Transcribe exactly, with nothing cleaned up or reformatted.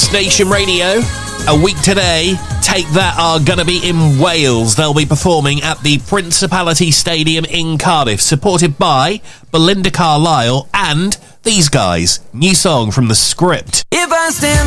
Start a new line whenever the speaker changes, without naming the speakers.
Dance Nation Radio. A week today, Take That are going to be in Wales. They'll be performing at the Principality Stadium in Cardiff, supported by Belinda Carlisle and these guys. New song from The Script.
If I stand